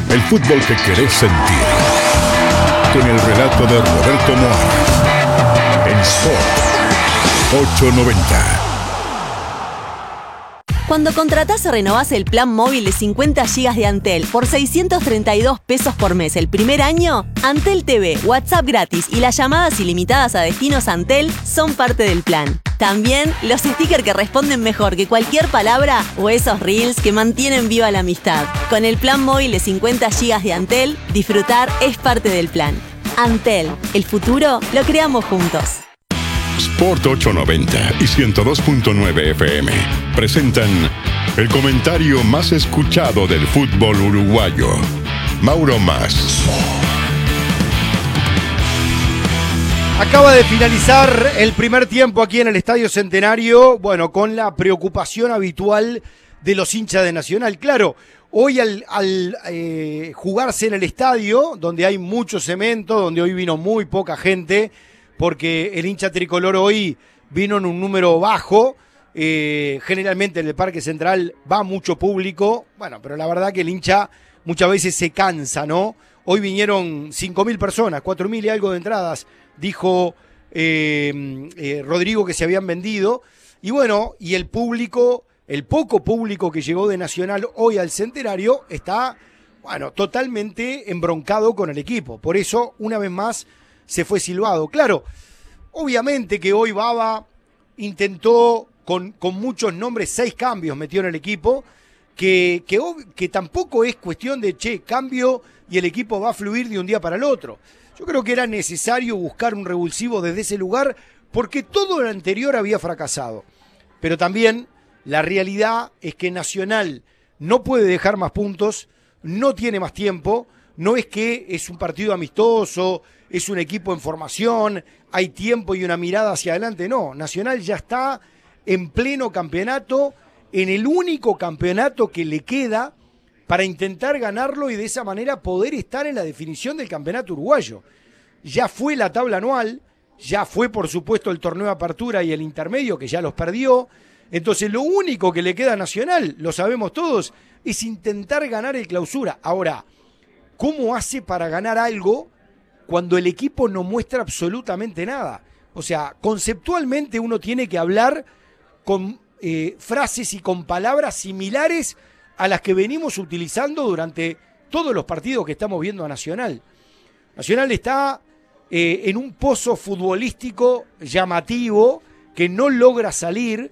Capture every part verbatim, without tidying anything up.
El fútbol que querés sentir. Con el relato de Roberto Moar. En Sport ochocientos noventa. Cuando contratás o renovás el plan móvil de cincuenta gigas de Antel por seiscientos treinta y dos pesos por mes el primer año, Antel T V, WhatsApp gratis y las llamadas ilimitadas a destinos Antel son parte del plan. También los stickers que responden mejor que cualquier palabra o esos reels que mantienen viva la amistad. Con el plan móvil de cincuenta gigas de Antel, disfrutar es parte del plan. Antel, el futuro lo creamos juntos. Sport ochocientos noventa y ciento dos punto nueve F M presentan el comentario más escuchado del fútbol uruguayo. Mauro Mas. Acaba de finalizar el primer tiempo aquí en el Estadio Centenario, bueno, con la preocupación habitual de los hinchas de Nacional. Claro, hoy al, al eh, jugarse en el estadio, donde hay mucho cemento, donde hoy vino muy poca gente, porque el hincha tricolor hoy vino en un número bajo, eh, generalmente en el Parque Central va mucho público, bueno, pero la verdad que el hincha muchas veces se cansa, ¿no? Hoy vinieron cinco mil personas, cuatro mil y algo de entradas, dijo eh, eh, Rodrigo que se habían vendido, y bueno, y el público, el poco público que llegó de Nacional hoy al Centenario está, bueno, totalmente embroncado con el equipo, por eso, una vez más, se fue silbado. Claro, obviamente que hoy Baba intentó con, con muchos nombres, seis cambios metió en el equipo, que, que, que tampoco es cuestión de, che, cambio y el equipo va a fluir de un día para el otro. Yo creo que era necesario buscar un revulsivo desde ese lugar porque todo lo anterior había fracasado. Pero también la realidad es que Nacional no puede dejar más puntos, no tiene más tiempo, no es que es un partido amistoso, es un equipo en formación, hay tiempo y una mirada hacia adelante. No, Nacional ya está en pleno campeonato, en el único campeonato que le queda para intentar ganarlo y de esa manera poder estar en la definición del campeonato uruguayo. Ya fue la tabla anual, ya fue por supuesto el torneo de apertura y el intermedio que ya los perdió. Entonces lo único que le queda a Nacional, lo sabemos todos, es intentar ganar el clausura. Ahora, ¿cómo hace para ganar algo cuando el equipo no muestra absolutamente nada? O sea, conceptualmente uno tiene que hablar con eh, frases y con palabras similares a las que venimos utilizando durante todos los partidos que estamos viendo a Nacional. Nacional está eh, en un pozo futbolístico llamativo que no logra salir.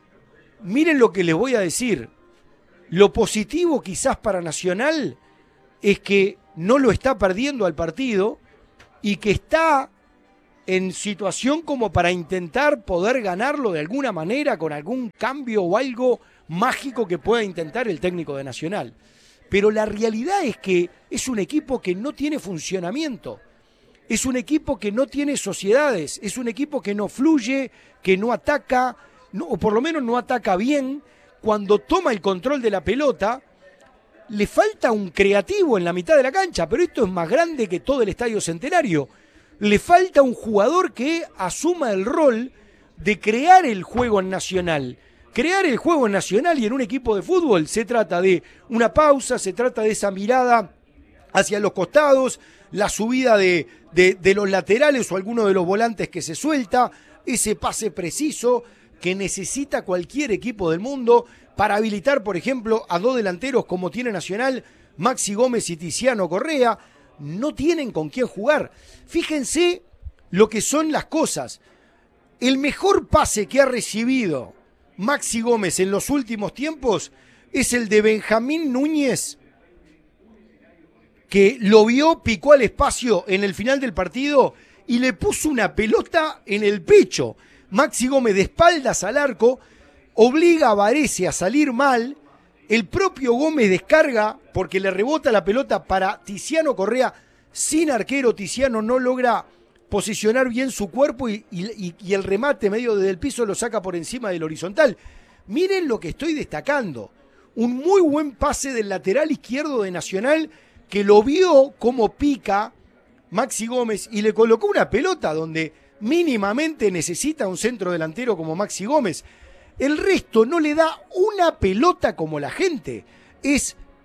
Miren lo que les voy a decir. Lo positivo quizás para Nacional es que no lo está perdiendo al partido y que está en situación como para intentar poder ganarlo de alguna manera con algún cambio o algo mágico que pueda intentar el técnico de Nacional. Pero la realidad es que es un equipo que no tiene funcionamiento, es un equipo que no tiene sociedades, es un equipo que no fluye, que no ataca, no, o por lo menos no ataca bien. Cuando toma el control de la pelota, le falta un creativo en la mitad de la cancha, pero esto es más grande que todo el Estadio Centenario. Le falta un jugador que asuma el rol de crear el juego en Nacional. Crear el juego en Nacional y en un equipo de fútbol se trata de una pausa, se trata de esa mirada hacia los costados, la subida de, de, de los laterales o alguno de los volantes que se suelta, ese pase preciso que necesita cualquier equipo del mundo para habilitar, por ejemplo, a dos delanteros como tiene Nacional, Maxi Gómez y Tiziano Correa. No tienen con quién jugar. Fíjense lo que son las cosas. El mejor pase que ha recibido Maxi Gómez en los últimos tiempos es el de Benjamín Núñez, que lo vio, picó al espacio en el final del partido y le puso una pelota en el pecho. Maxi Gómez de espaldas al arco, obliga a Varese a salir mal, el propio Gómez descarga porque le rebota la pelota para Tiziano Correa, sin arquero. Tiziano no logra posicionar bien su cuerpo y, y, y el remate medio desde el piso lo saca por encima del horizontal. Miren lo que estoy destacando, un muy buen pase del lateral izquierdo de Nacional que lo vio como pica Maxi Gómez y le colocó una pelota donde mínimamente necesita un centro delantero como Maxi Gómez. El resto no le da una pelota como la gente. Es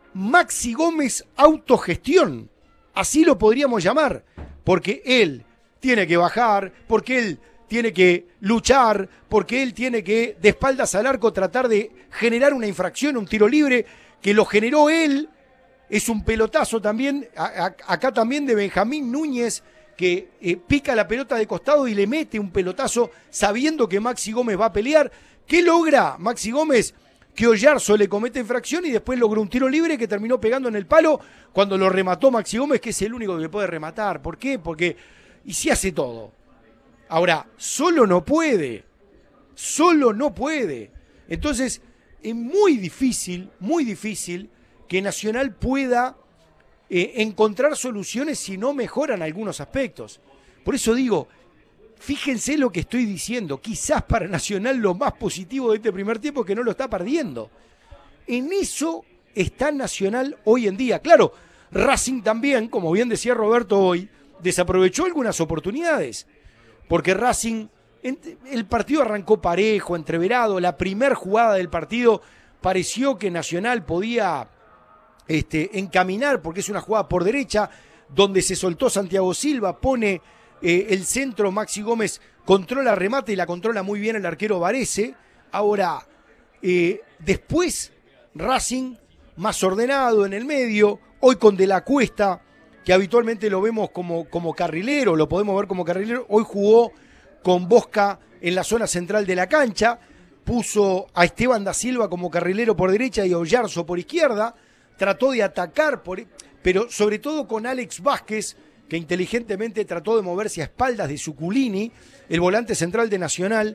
Maxi Gómez autogestión, así lo podríamos llamar, porque él tiene que bajar, porque él tiene que luchar, porque él tiene que, de espaldas al arco, tratar de generar una infracción, un tiro libre, que lo generó él. Es un pelotazo también, a, a, acá también de Benjamín Núñez, que eh, pica la pelota de costado y le mete un pelotazo sabiendo que Maxi Gómez va a pelear. ¿Qué logra Maxi Gómez? Que Oyarzo le comete infracción y después logró un tiro libre que terminó pegando en el palo cuando lo remató Maxi Gómez, que es el único que puede rematar. ¿Por qué? Porque, y si hace todo. Ahora, solo no puede, solo no puede. Entonces, es muy difícil, muy difícil que Nacional pueda eh, encontrar soluciones si no mejoran algunos aspectos. Por eso digo, fíjense lo que estoy diciendo, quizás para Nacional lo más positivo de este primer tiempo es que no lo está perdiendo. En eso está Nacional hoy en día. Claro, Racing también, como bien decía Roberto hoy, desaprovechó algunas oportunidades, porque Racing, el partido arrancó parejo, entreverado, la primer jugada del partido pareció que Nacional podía este, encaminar, porque es una jugada por derecha, donde se soltó Santiago Silva, pone eh, el centro, Maxi Gómez controla remate y la controla muy bien el arquero Varese. Ahora, eh, después Racing más ordenado en el medio, hoy con De la Cuesta, que habitualmente lo vemos como, como carrilero, lo podemos ver como carrilero, hoy jugó con Bosca en la zona central de la cancha, puso a Esteban da Silva como carrilero por derecha y a Oyarzo por izquierda, trató de atacar, por, pero sobre todo con Alex Vázquez, que inteligentemente trató de moverse a espaldas de Zuculini, el volante central de Nacional.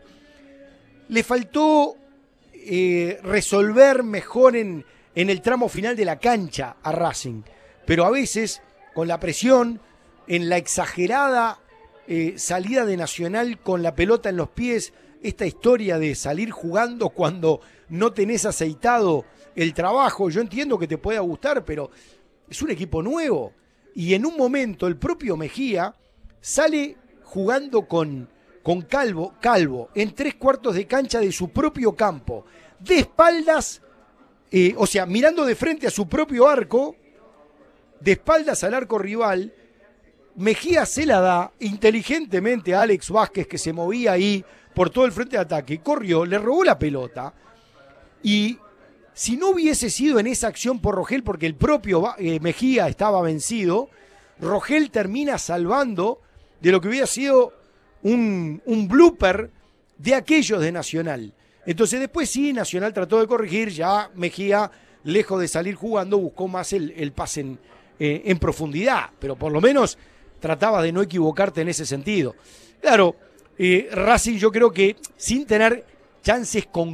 Le faltó eh, resolver mejor en, en el tramo final de la cancha a Racing, pero a veces con la presión, en la exagerada eh, salida de Nacional con la pelota en los pies, esta historia de salir jugando cuando no tenés aceitado el trabajo, yo entiendo que te pueda gustar, pero es un equipo nuevo. Y en un momento el propio Mejía sale jugando con, con Calvo, Calvo en tres cuartos de cancha de su propio campo, de espaldas, eh, o sea, mirando de frente a su propio arco, de espaldas al arco rival. Mejía se la da inteligentemente a Alex Vázquez, que se movía ahí por todo el frente de ataque, corrió, le robó la pelota, y si no hubiese sido en esa acción por Rogel, porque el propio eh, Mejía estaba vencido, Rogel termina salvando de lo que hubiera sido un, un blooper de aquellos de Nacional. Entonces después sí, Nacional trató de corregir, ya Mejía, lejos de salir jugando, buscó más el, el pase en, eh, en profundidad, pero por lo menos trataba de no equivocarte en ese sentido. Claro, eh, Racing yo creo que sin tener chances con